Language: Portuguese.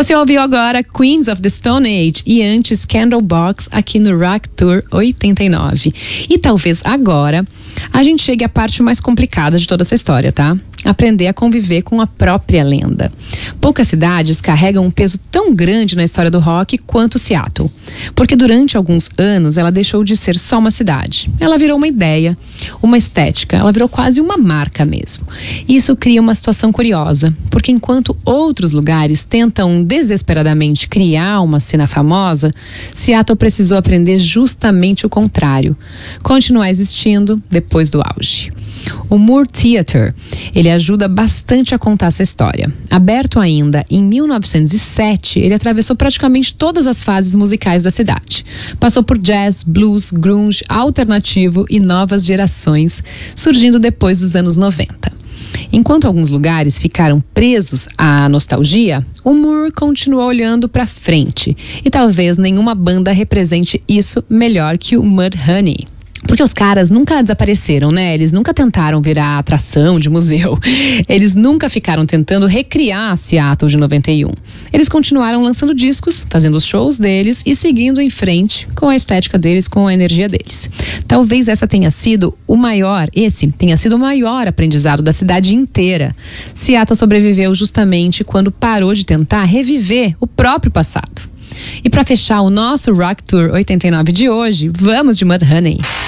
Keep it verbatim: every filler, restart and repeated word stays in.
Você ouviu agora Queens of the Stone Age e antes Candlebox aqui no Rock Tour oitenta e nove. E talvez agora a gente chegue à parte mais complicada de toda essa história, tá? Aprender a conviver com a própria lenda. Poucas cidades carregam um peso tão grande na história do rock quanto Seattle. Porque durante alguns anos ela deixou de ser só uma cidade. Ela virou uma ideia, uma estética, ela virou quase uma marca mesmo. Isso cria uma situação curiosa, porque enquanto outros lugares tentam desesperadamente criar uma cena famosa, Seattle precisou aprender justamente o contrário. Continuar existindo depois do auge. O Moore Theatre, ele ajuda bastante a contar essa história. Aberto ainda em mil novecentos e sete, ele atravessou praticamente todas as fases musicais da cidade. Passou por jazz, blues, grunge, alternativo e novas gerações, surgindo depois dos anos noventa. Enquanto alguns lugares ficaram presos à nostalgia, o Moore continuou olhando para frente. E talvez nenhuma banda represente isso melhor que o Mudhoney. Porque os caras nunca desapareceram, né? Eles nunca tentaram virar atração de museu. Eles nunca ficaram tentando recriar a Seattle de noventa e um. Eles continuaram lançando discos, fazendo os shows deles e seguindo em frente com a estética deles, com a energia deles. Talvez essa tenha sido o maior, esse tenha sido o maior aprendizado da cidade inteira. Seattle sobreviveu justamente quando parou de tentar reviver o próprio passado. E para fechar o nosso Rock Tour oitenta e nove de hoje, vamos de Mudhoney.